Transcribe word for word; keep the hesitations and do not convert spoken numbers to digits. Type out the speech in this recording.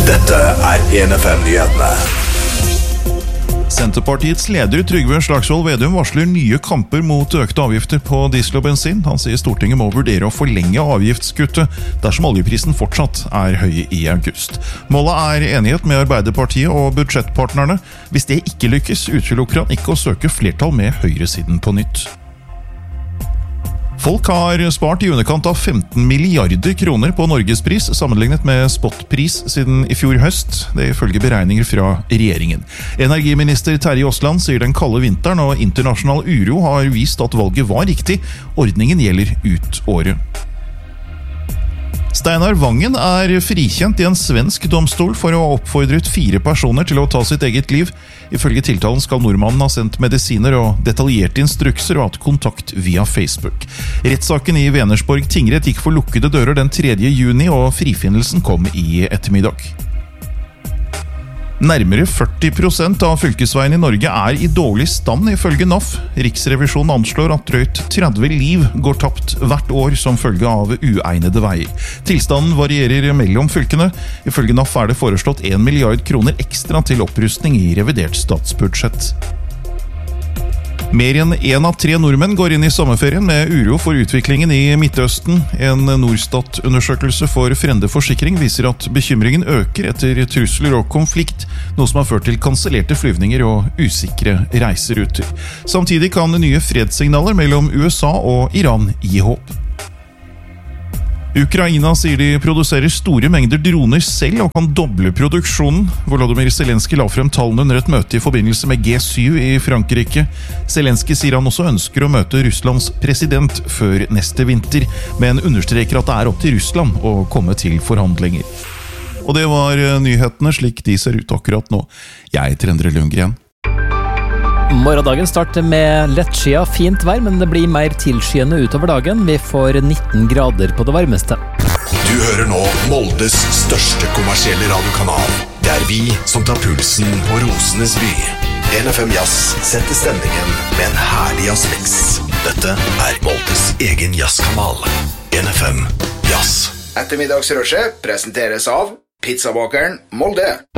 Dette er en F M-nyhetene. Senterpartiets leder Trygve Slagsvold Vedum varsler nye kamper mot økte avgifter på diesel og bensin. Han sier Stortinget må vurdere å forlenge avgiftskuttet dersom oljeprisen fortsatt er høy i august. Målet er enighet med Arbeiderpartiet og budsjettpartnerne. Hvis det ikke lykkes, utelukker han ikke å søke flertall med høyresiden på nytt. Folk har spart i underkant av femten milliarder kroner på Norgespris, sammenlignet med spotpris siden i fjor høst, det ifølge beregninger fra regjeringen. Energiminister Terje Aasland sier den kalde vinteren og internasjonal uro har vist at valget var riktig. Ordningen gjelder ut året. Steinar Vangen er frikjent i en svensk domstol for å ha oppfordret fire personer til å ta sitt eget liv. Ifølge tiltalen skal nordmannen ha sendt medisiner og detaljerte instrukser og hatt kontakt via Facebook. Rettssaken i Venersborg tingrett gikk for lukkede dører den tredje juni, og frifinnelsen kom i ettermiddag. Nærmere førti prosent av fylkesveiene i Norge er i dårlig stand ifølge N A F. Riksrevisjonen anslår at drøyt tretti liv går tapt hvert år som følge av uegnede veier. Tilstanden varierer mellom fylkene. Ifølge N A F er det foreslått en milliard kroner ekstra til opprustning i revidert statsbudsjett. Mer enn en av tre nordmenn går inn i sommerferien med uro for utviklingen i Midtøsten. En Norstat-undersøkelse for Frendeforsikring viser at bekymringen øker etter trusler og konflikt, noe som har ført til kansellerte flyvninger og usikre reiseruter. Samtidig kan nye fredssignaler mellom U S A og Iran gi håp. Ukraina sier de produserer store mengder droner selv og kan doble produksjonen. Volodymyr Zelenskyj la frem tallene under et møte i forbindelse med G syv i Frankrike. Zelenskyj sier han også ønsker å møte Russlands president før neste vinter, men understreker at det er opp til Russland å komme til forhandlinger. Og det var nyhetene slik de ser ut akkurat nå. Jeg heter Endre Lundgren. Morgendagen starter med lettskia fint vær, men det blir mer tilskyende utover dagen. Vi får nitten grader på det varmeste. Du hører nå Moldes største kommersielle radiokanal. Det er vi som tar pulsen på Rosenes by. en F M Jazz setter stemningen med en herlig jazzmix. Dette er Moldes egen jazzkanal. en F M Jazz. Ettermiddagsrushet presenteres av Pizzabakeren Molde.